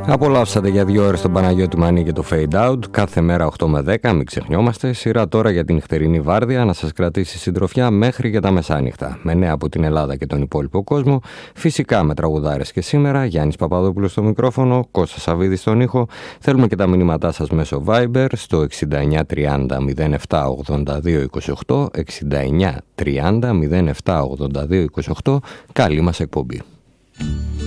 Απολαύσατε για 2 ώρες τον Παναγιώτη Μανί και το Fade Out. Κάθε μέρα 8 με 10, μην ξεχνιόμαστε. Σειρά τώρα για την νυχτερινή βάρδια να σας κρατήσει συντροφιά μέχρι και τα μεσάνυχτα. Με νέα από την Ελλάδα και τον υπόλοιπο κόσμο. Φυσικά με τραγουδάρες και σήμερα. Γιάννης Παπαδόπουλος στο μικρόφωνο, Κώστας Σαββίδης στον ήχο. Θέλουμε και τα μηνύματά σας μέσω Viber στο 6930 07 82 28. 6930 07 82 28. Καλή μας εκπομπή.